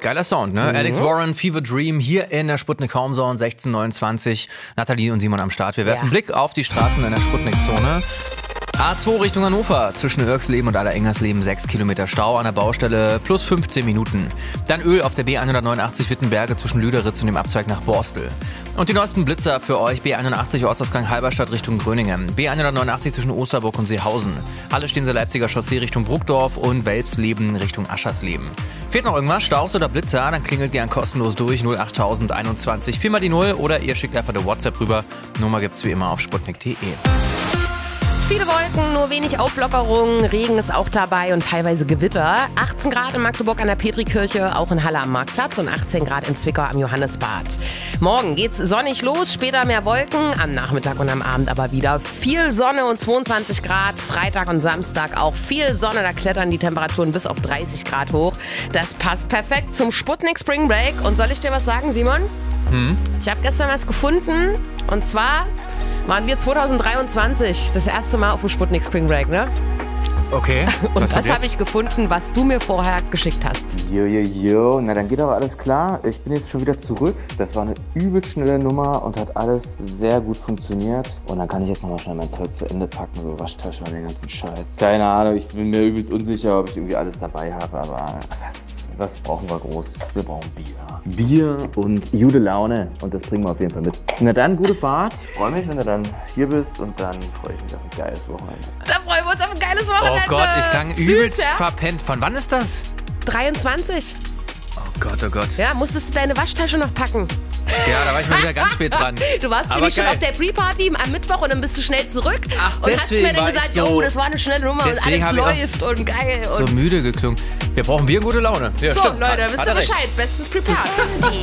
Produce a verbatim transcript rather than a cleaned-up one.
Geiler Sound, ne? Mhm. Alex Warren, Fever Dream, hier in der Sputnik Homezone, sechzehn neunundzwanzig. Nathalie und Simon am Start. Wir werfen einen ja. Blick auf die Straßen in der Sputnik-Zone. A zwei Richtung Hannover, zwischen Irksleben und Allerengersleben sechs Kilometer Stau an der Baustelle, plus fünfzehn Minuten. Dann Öl auf der B hundertneunundachtzig Wittenberge zwischen Lüderitz und dem Abzweig nach Borstel. Und die neuesten Blitzer für euch, B einundachtzig Ortsausgang Halberstadt Richtung Gröningen, B hundertneunundachtzig zwischen Osterburg und Seehausen, Halle Stehenser Leipziger Chaussee Richtung Bruckdorf und Welpsleben Richtung Aschersleben. Fehlt noch irgendwas, Staus oder Blitzer, dann klingelt gern kostenlos durch null acht null eins eins, viermal die Null oder ihr schickt einfach eine WhatsApp rüber. Nummer gibt's wie immer auf sputnik punkt de. Viele Wolken, nur wenig Auflockerung, Regen ist auch dabei und teilweise Gewitter. achtzehn Grad in Magdeburg an der Petrikirche, auch in Halle am Marktplatz und achtzehn Grad in Zwickau am Johannesbad. Morgen geht's sonnig los, später mehr Wolken, am Nachmittag und am Abend aber wieder viel Sonne und zweiundzwanzig Grad. Freitag und Samstag auch viel Sonne, da klettern die Temperaturen bis auf dreißig Grad hoch. Das passt perfekt zum Sputnik Spring Break. Und soll ich dir was sagen, Simon? Hm? Ich habe gestern was gefunden und zwar waren wir zwanzig dreiundzwanzig das erste Mal auf dem Sputnik Spring Break, ne? Okay. Und das habe ich gefunden, was du mir vorher geschickt hast. Jo, jo, jo. Na, dann geht aber alles klar. Ich bin jetzt schon wieder zurück. Das war eine übel schnelle Nummer und hat alles sehr gut funktioniert. Und dann kann ich jetzt nochmal schnell mein Zeug zu Ende packen, so Waschtasche und den ganzen Scheiß. Keine Ahnung, ich bin mir übelst unsicher, ob ich irgendwie alles dabei habe, aber was, was brauchen wir groß? Wir brauchen Bier. Bier und gute Laune und das bringen wir auf jeden Fall mit. Na dann, gute Fahrt. Ich freue mich, wenn du dann hier bist und dann freue ich mich auf ein geiles Wochenende. Da freuen wir uns auf ein geiles Wochenende. Oh Gott, ich klang übelst Süß, ja? verpennt. Von wann ist das? dreiundzwanzig. Oh Gott, oh Gott. Ja, musstest du deine Waschtasche noch packen. Ja, da war ich mal wieder ganz spät dran. Du warst Aber nämlich geil. schon auf der Pre-Party am Mittwoch und dann bist du schnell zurück. Ach, und hast mir dann gesagt, so, oh, das war eine schnelle Nummer und alles läuft und geil. So und müde geklungen. Wir brauchen Bier und gute Laune. Ja, so, stimmt. Leute, wisst ihr Bescheid. Bestens prepared.